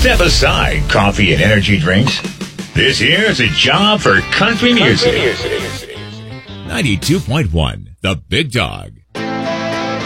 Step aside coffee and energy drinks. This here's a job for country music. 92.1, The Big Dog.